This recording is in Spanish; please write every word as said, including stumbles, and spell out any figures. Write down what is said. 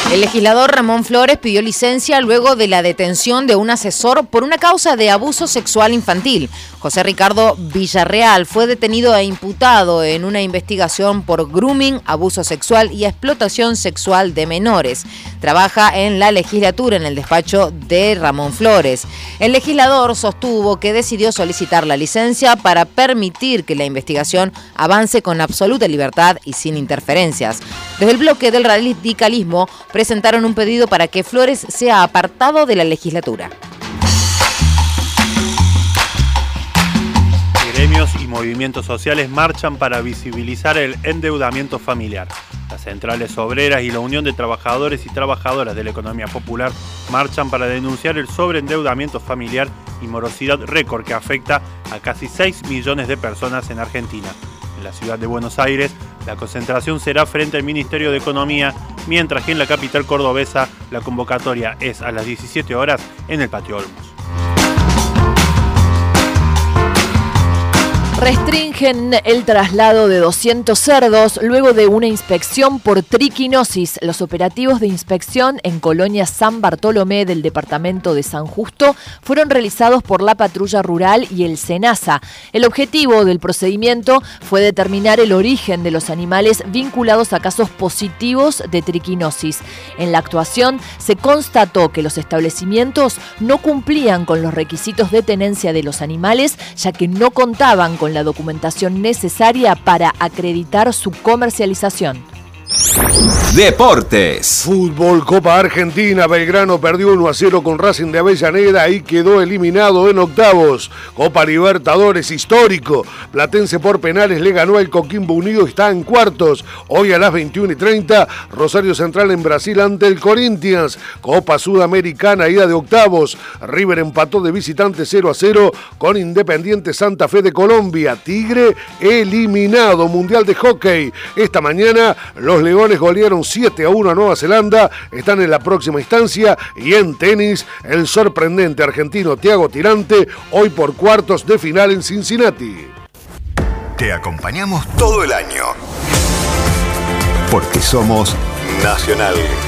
El legislador Ramón Flores pidió licencia luego de la detención de un asesor por una causa de abuso sexual infantil. José Ricardo Villarreal fue detenido e imputado en una investigación por grooming, abuso sexual y explotación sexual de menores. Trabaja en la legislatura en el despacho de Ramón Flores. El legislador sostuvo que decidió solicitar la licencia para permitir que la investigación avance con absoluta libertad y sin interferencias. Desde el bloque del radicalismo presentaron un pedido para que Flores sea apartado de la legislatura. Gremios y movimientos sociales marchan para visibilizar el endeudamiento familiar. Las centrales obreras y la Unión de Trabajadores y Trabajadoras de la Economía Popular marchan para denunciar el sobreendeudamiento familiar y morosidad récord que afecta a casi seis millones de personas en Argentina. En la ciudad de Buenos Aires, la concentración será frente al Ministerio de Economía, mientras que en la capital cordobesa la convocatoria es a las diecisiete horas en el Patio Olmos. Restringen el traslado de doscientos cerdos luego de una inspección por triquinosis. Los operativos de inspección en Colonia San Bartolomé del departamento de San Justo fueron realizados por la Patrulla Rural y el SENASA. El objetivo del procedimiento fue determinar el origen de los animales vinculados a casos positivos de triquinosis. En la actuación se constató que los establecimientos no cumplían con los requisitos de tenencia de los animales, ya que no contaban con la documentación necesaria para acreditar su comercialización. Deportes. Fútbol, Copa Argentina. Belgrano perdió uno a cero con Racing de Avellaneda y quedó eliminado en octavos. Copa Libertadores, histórico. Platense por penales le ganó al Coquimbo Unido, está en cuartos. Hoy a las veintiuna y treinta, Rosario Central en Brasil ante el Corinthians. Copa Sudamericana, ida de octavos. River empató de visitante cero a cero con Independiente Santa Fe de Colombia. Tigre eliminado. Mundial de Hockey. Esta mañana los Leones golearon siete a uno a Nueva Zelanda, están en la próxima instancia. Y en tenis, el sorprendente argentino Thiago Tirante, hoy por cuartos de final en Cincinnati. Te acompañamos todo el año, porque somos Nacional.